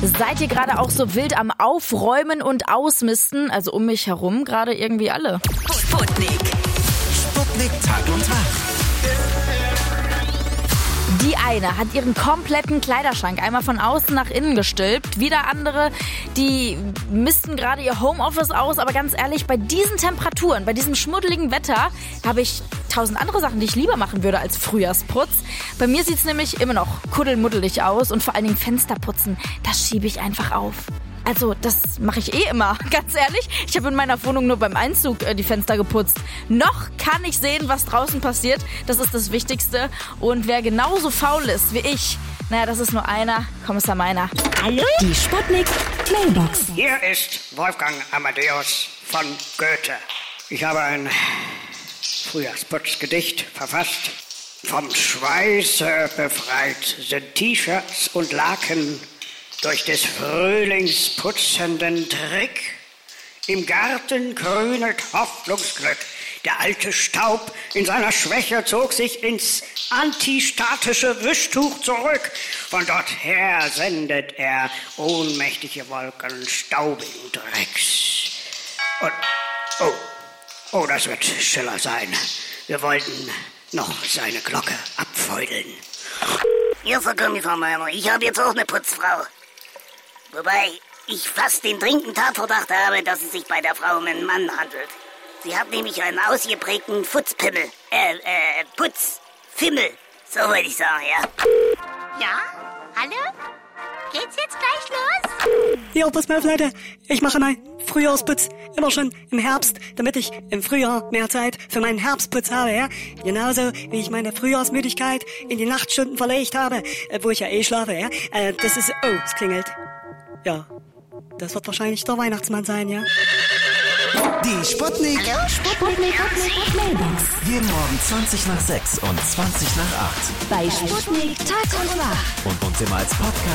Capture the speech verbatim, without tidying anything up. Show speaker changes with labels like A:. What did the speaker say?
A: Seid ihr gerade auch so wild am Aufräumen und Ausmisten? Also um mich herum gerade irgendwie alle.
B: Sputnik.
C: Sputnik Tag und Wach.
A: Die eine hat ihren kompletten Kleiderschrank einmal von außen nach innen gestülpt. Wieder andere, die misten gerade ihr Homeoffice aus. Aber ganz ehrlich, bei diesen Temperaturen, bei diesem schmuddeligen Wetter, habe ich tausend andere Sachen, die ich lieber machen würde als Frühjahrsputz. Bei mir sieht es nämlich immer noch kuddelmuddelig aus. Und vor allen Dingen Fensterputzen, das schiebe ich einfach auf. Also, das mache ich eh immer, ganz ehrlich. Ich habe in meiner Wohnung nur beim Einzug äh, die Fenster geputzt. Noch kann ich sehen, was draußen passiert. Das ist das Wichtigste. Und wer genauso faul ist wie ich, naja, das ist nur einer, Kommissar Meiner.
B: Hallo? Die Sputnik Mailbox.
D: Hier ist Wolfgang Amadeus von Goethe. Ich habe ein Frühjahrsputzgedicht verfasst. Vom Schweiße befreit sind T-Shirts und Laken durch des Frühlings putzenden Trick. Im Garten grünet Hoffnungsglück. Der alte Staub in seiner Schwäche zog sich ins antistatische Wischtuch zurück. Von dort her sendet er ohnmächtige Wolken staubigen Drecks. Und, oh, oh, das wird Schiller sein. Wir wollten noch seine Glocke abfeudeln.
E: Hier ist der Kommissar Meiner. Ich habe jetzt auch eine Putzfrau. Wobei ich fast den dringenden Tatverdacht habe, dass es sich bei der Frau um einen Mann handelt. Sie hat nämlich einen ausgeprägten Futzpimmel. Äh, äh, Putzfimmel. So wollte ich sagen, ja.
F: Ja? Hallo? Geht's jetzt gleich los?
G: Ja, pass mal auf, Leute. Ich mache meinen Frühjahrsputz immer schon im Herbst, damit ich im Frühjahr mehr Zeit für meinen Herbstputz habe, ja? Genauso wie ich meine Frühjahrsmüdigkeit in die Nachtstunden verlegt habe, äh, wo ich ja eh schlafe, ja? Äh, das ist... Oh, es klingelt. Ja, das wird wahrscheinlich der Weihnachtsmann sein, ja?
C: Die Sputnik.
B: Hallo? Sputnik Mailbox.
C: Jeden Morgen zwanzig nach sechs und zwanzig nach acht.
B: Bei Sputnik Tag und Wach.
C: Und uns immer als Podcast